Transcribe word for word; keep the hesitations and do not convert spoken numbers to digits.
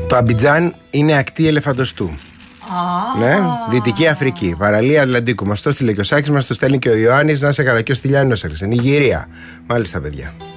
Το Αμπιτζάν είναι ακτή ελεφαντοστού. Ah. Ναι, Δυτική Αφρική, παραλία Ατλαντικού. Μας το στείλε και ο Σάκης, μας το στέλνει και ο Ιωάννης. Να σε καλά, και ο Στυλιανός έρχεσαι. Νιγηρία. Μάλιστα, παιδιά.